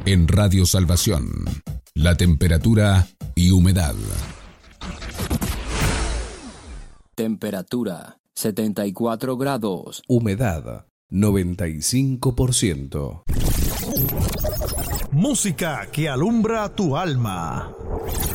En Radio Salvación, la temperatura y humedad. Temperatura 74 grados. Humedad 95%. Música que alumbra tu alma.